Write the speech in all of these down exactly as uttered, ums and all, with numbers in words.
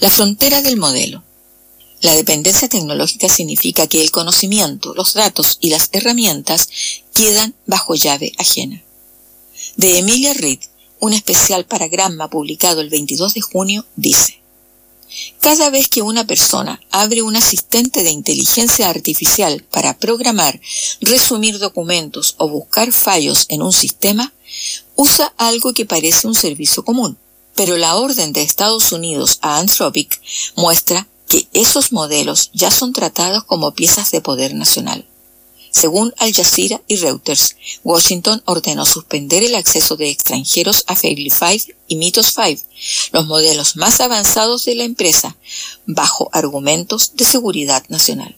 La frontera del modelo. La dependencia tecnológica significa que el conocimiento, los datos y las herramientas quedan bajo llave ajena. De Emilia Reed, un especial para Gramma publicado el veintidós de junio, dice: cada vez que una persona abre un asistente de inteligencia artificial para programar, resumir documentos o buscar fallos en un sistema, usa algo que parece un servicio común. Pero la orden de Estados Unidos a Anthropic muestra que esos modelos ya son tratados como piezas de poder nacional. Según Al Jazeera y Reuters, Washington ordenó suspender el acceso de extranjeros a Fable cinco y Mythos cinco, los modelos más avanzados de la empresa, bajo argumentos de seguridad nacional.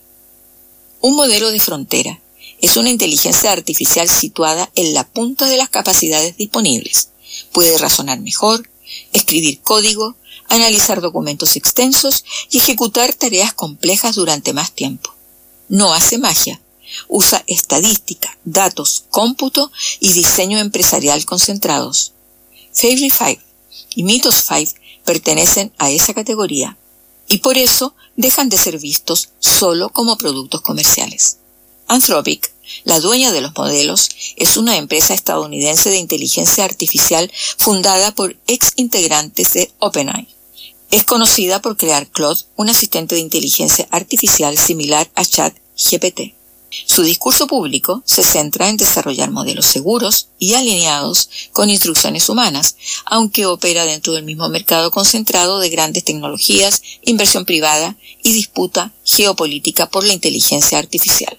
Un modelo de frontera es una inteligencia artificial situada en la punta de las capacidades disponibles. Puede razonar mejor, escribir código, analizar documentos extensos y ejecutar tareas complejas durante más tiempo. No hace magia. Usa estadística, datos, cómputo y diseño empresarial concentrados. Fable cinco y Mythos cinco pertenecen a esa categoría y por eso dejan de ser vistos solo como productos comerciales. Anthropic, la dueña de los modelos, es una empresa estadounidense de inteligencia artificial fundada por ex integrantes de OpenAI. Es conocida por crear Claude, un asistente de inteligencia artificial similar a ChatGPT. Su discurso público se centra en desarrollar modelos seguros y alineados con instrucciones humanas, aunque opera dentro del mismo mercado concentrado de grandes tecnologías, inversión privada y disputa geopolítica por la inteligencia artificial.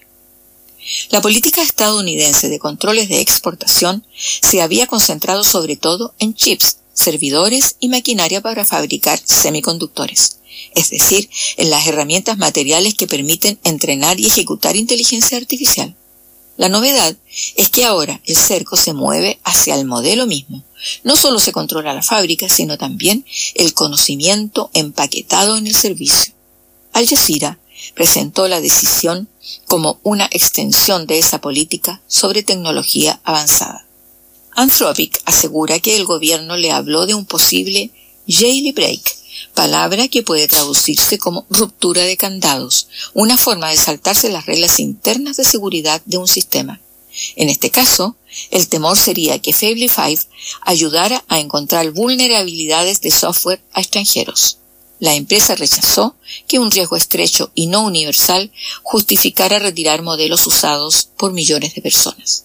La política estadounidense de controles de exportación se había concentrado sobre todo en chips, servidores y maquinaria para fabricar semiconductores, es decir, en las herramientas materiales que permiten entrenar y ejecutar inteligencia artificial. La novedad es que ahora el cerco se mueve hacia el modelo mismo. No solo se controla la fábrica, sino también el conocimiento empaquetado en el servicio. Al Jazeera presentó la decisión como una extensión de esa política sobre tecnología avanzada. Anthropic asegura que el gobierno le habló de un posible jailbreak, palabra que puede traducirse como ruptura de candados, una forma de saltarse las reglas internas de seguridad de un sistema. En este caso, el temor sería que Fable cinco ayudara a encontrar vulnerabilidades de software a extranjeros. La empresa rechazó que un riesgo estrecho y no universal justificara retirar modelos usados por millones de personas.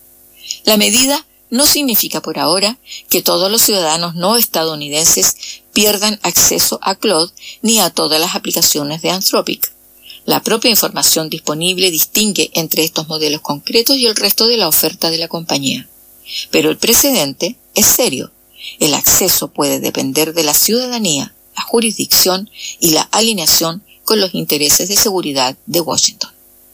La medida no significa por ahora que todos los ciudadanos no estadounidenses pierdan acceso a Claude ni a todas las aplicaciones de Anthropic. La propia información disponible distingue entre estos modelos concretos y el resto de la oferta de la compañía. Pero el precedente es serio. El acceso puede depender de la ciudadanía, la jurisdicción y la alineación con los intereses de seguridad de Washington.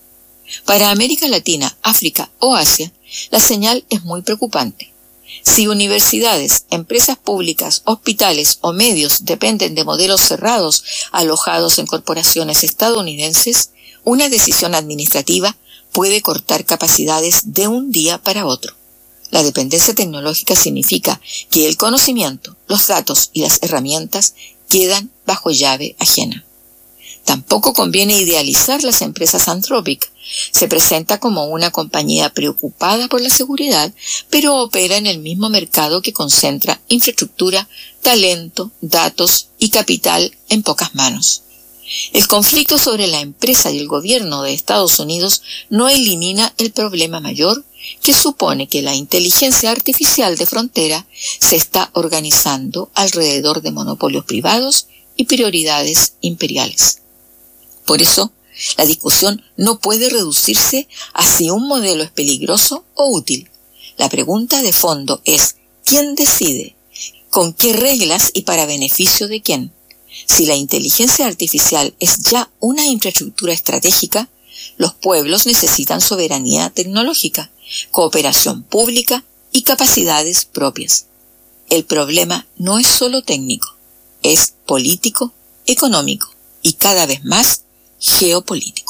Para América Latina, África o Asia, la señal es muy preocupante. Si universidades, empresas públicas, hospitales o medios dependen de modelos cerrados alojados en corporaciones estadounidenses, una decisión administrativa puede cortar capacidades de un día para otro. La dependencia tecnológica significa que el conocimiento, los datos y las herramientas quedan bajo llave ajena. Tampoco conviene idealizar las empresas Anthropic. Se presenta como una compañía preocupada por la seguridad, pero opera en el mismo mercado que concentra infraestructura, talento, datos y capital en pocas manos. El conflicto sobre la empresa y el gobierno de Estados Unidos no elimina el problema mayor que supone que la inteligencia artificial de frontera se está organizando alrededor de monopolios privados y prioridades imperiales. Por eso, la discusión no puede reducirse a si un modelo es peligroso o útil. La pregunta de fondo es: ¿quién decide? ¿Con qué reglas y para beneficio de quién? Si la inteligencia artificial es ya una infraestructura estratégica, los pueblos necesitan soberanía tecnológica, cooperación pública y capacidades propias. El problema no es solo técnico, es político, económico y cada vez más geopolítico.